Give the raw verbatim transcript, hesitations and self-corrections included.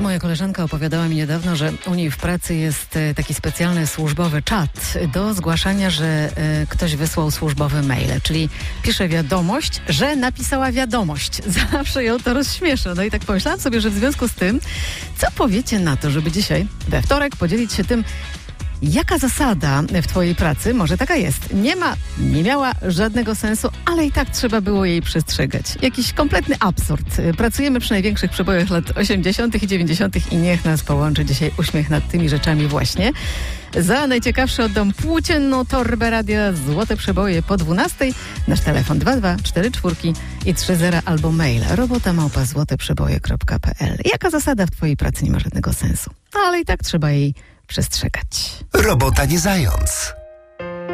Moja koleżanka opowiadała mi niedawno, że u niej w pracy jest taki specjalny służbowy czat do zgłaszania, że ktoś wysłał służbowy mail, czyli pisze wiadomość, że napisała wiadomość. Zawsze ją to rozśmiesza. No i tak pomyślałam sobie, że w związku z tym, co powiecie na to, żeby dzisiaj, we wtorek, podzielić się tym, jaka zasada w twojej pracy, może taka jest, nie ma, nie miała żadnego sensu, ale i tak trzeba było jej przestrzegać. Jakiś kompletny absurd. Pracujemy przy największych przebojach lat osiemdziesiątych i dziewięćdziesiątych i niech nas połączy dzisiaj uśmiech nad tymi rzeczami właśnie. Za najciekawsze oddam płócienną torbę radia Złote Przeboje po dwunastej. Nasz telefon dwa dwa cztery cztery i trzy zero albo mail robota małpa złoteprzeboje kropka p l. Jaka zasada w twojej pracy nie ma żadnego sensu, ale i tak trzeba jej przestrzegać. Robota nie zając.